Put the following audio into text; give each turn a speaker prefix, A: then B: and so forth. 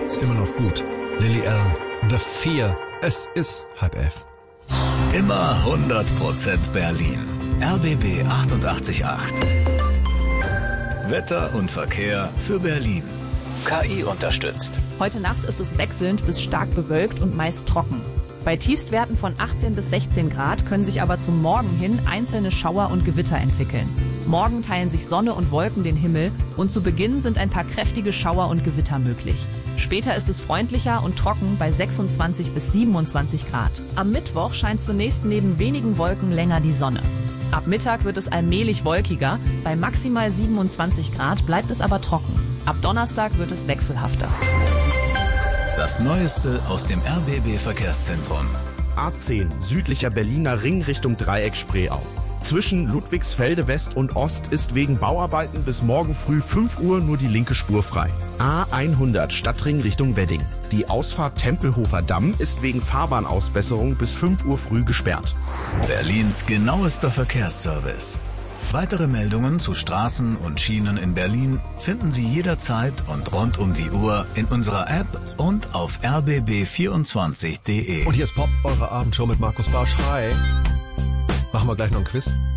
A: Ist immer noch gut. Lily Allen, The Fear. Es ist 10:30.
B: Immer 100% Berlin. RBB 88.8. Wetter und Verkehr für Berlin. KI unterstützt.
C: Heute Nacht ist es wechselnd bis stark bewölkt und meist trocken. Bei Tiefstwerten von 18 bis 16 Grad können sich aber zum Morgen hin einzelne Schauer und Gewitter entwickeln. Morgen teilen sich Sonne und Wolken den Himmel und zu Beginn sind ein paar kräftige Schauer und Gewitter möglich. Später ist es freundlicher und trocken bei 26 bis 27 Grad. Am Mittwoch scheint zunächst neben wenigen Wolken länger die Sonne. Ab Mittag wird es allmählich wolkiger, bei maximal 27 Grad bleibt es aber trocken. Ab Donnerstag wird es wechselhafter.
B: Das Neueste aus dem RBB-Verkehrszentrum.
D: A10, südlicher Berliner Ring Richtung Dreieck Spreeau. Zwischen Ludwigsfelde West und Ost ist wegen Bauarbeiten bis morgen früh 5 Uhr nur die linke Spur frei. A100 Stadtring Richtung Wedding. Die Ausfahrt Tempelhofer Damm ist wegen Fahrbahnausbesserung bis 5 Uhr früh gesperrt.
B: Berlins genauester Verkehrsservice. Weitere Meldungen zu Straßen und Schienen in Berlin finden Sie jederzeit und rund um die Uhr in unserer App und auf rbb24.de.
A: Und hier ist Pop, eure Abendshow mit Markus Barsch. Hi. Machen wir gleich noch ein Quiz?